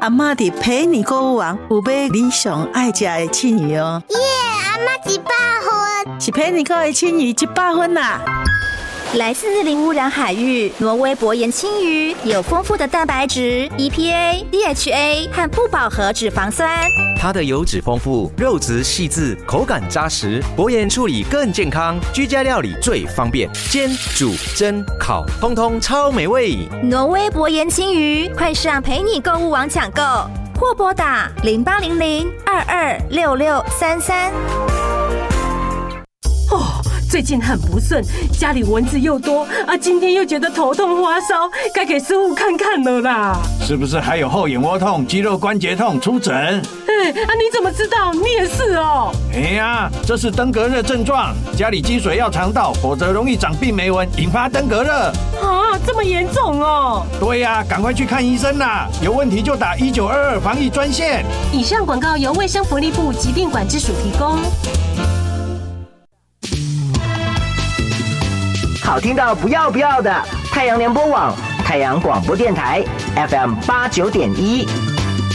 阿嬷伫陪你购物网有买你上爱食的庆鱼哦。 耶，阿嬷100分， 是陪你购的庆鱼100分啦。 来自零污染海域，挪威薄盐青鱼有丰富的蛋白质、EPA、DHA 和不饱和脂肪酸。 它的油脂丰富，肉质细致，口感扎实，薄盐处理更健康，居家料理最方便，煎、煮、蒸、烤，通通超美味。 挪威薄盐青鱼，快上陪你购物网抢购，或拨打0800-226633。 最近很不顺，家里蚊子又多啊，今天又觉得头痛发烧，该给师傅看看了啦。 是不是还有后眼窝痛、肌肉关节痛？出诊。 你怎么知道？你也是哦。 这是登革热症状，家里积水要肠道，否则容易长病媒蚊，引发登革热。 这么严重哦？ 对呀，赶快去看医生啦！有问题就打1922防疫专线。 以上广告由卫生福利部疾病管制署提供。 好听到不要的，太阳联播网、太阳广播电台 FM 89.1。